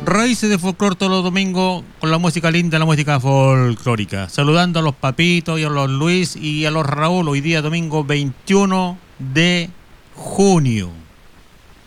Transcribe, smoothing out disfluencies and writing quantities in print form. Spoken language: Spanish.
Raíces de folclor todos los domingos con la música linda, la música folclórica. Saludando a los papitos y a los Luis y a los Raúl. Hoy día domingo 21 de junio.